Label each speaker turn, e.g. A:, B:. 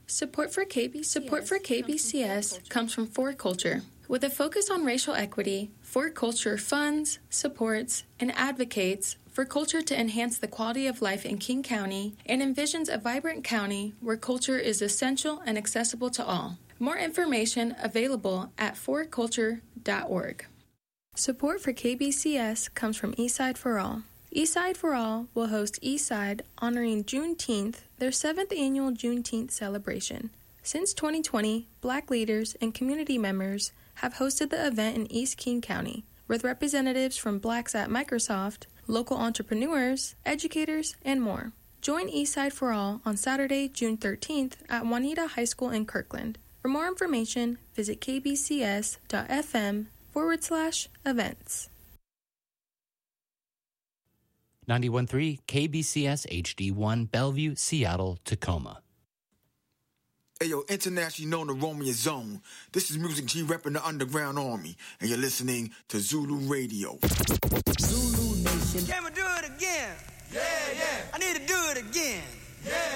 A: Support for KBCS comes from For Culture. With a focus on racial equity, For Culture funds, supports, and advocates for culture to enhance the quality of life in King County and envisions a vibrant county where culture is essential and accessible to all. More information available at forculture.org. Support for KBCS comes from Eastside for All. Eastside for All will host Eastside honoring Juneteenth, their 7th annual Juneteenth celebration. Since 2020, Black leaders and community members have hosted the event in East King County, with representatives from Blacks at Microsoft, local entrepreneurs, educators, and more. Join Eastside for All on Saturday, June 13th at Juanita High School in Kirkland. For more information, visit kbcs.fm/events.
B: 91.3 KBCS HD1 Bellevue, Seattle, Tacoma.
C: Ayo, internationally known to Romeo Zone. This is Music G repping the Underground Army, and you're listening to Zulu Radio.
D: Zulu Nation.
E: Can we do it again?
D: Yeah, yeah.
E: I need to do it again.
D: Yeah,